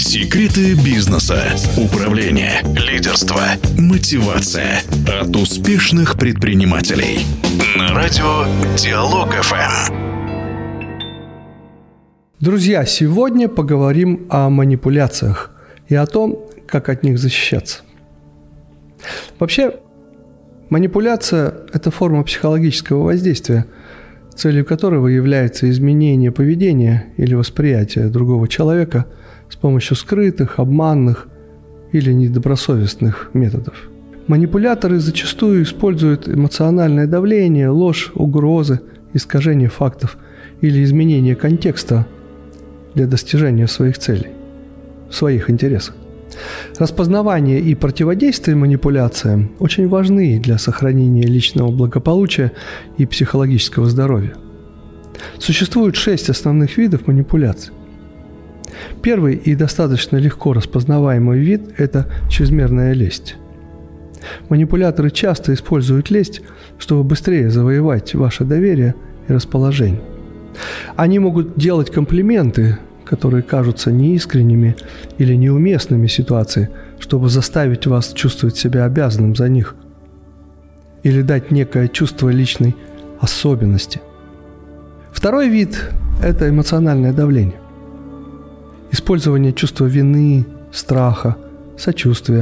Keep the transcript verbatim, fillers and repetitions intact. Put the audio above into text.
Секреты бизнеса, управления, лидерства, мотивация от успешных предпринимателей. На радио Диалог эф эм. Друзья, сегодня поговорим о манипуляциях и о том, как от них защищаться. Вообще, манипуляция – это форма психологического воздействия, целью которого является изменение поведения или восприятия другого человека с помощью скрытых, обманных или недобросовестных методов. Манипуляторы зачастую используют эмоциональное давление, ложь, угрозы, искажение фактов или изменение контекста для достижения своих целей, в своих интересах. Распознавание и противодействие манипуляциям очень важны для сохранения личного благополучия и психологического здоровья. Существует шесть основных видов манипуляций. Первый и достаточно легко распознаваемый вид – это чрезмерная лесть. Манипуляторы часто используют лесть, чтобы быстрее завоевать ваше доверие и расположение. Они могут делать комплименты, которые кажутся неискренними или неуместными в ситуации, чтобы заставить вас чувствовать себя обязанным за них или дать некое чувство личной особенности. Второй вид – это эмоциональное давление. Использование чувства вины, страха, сочувствия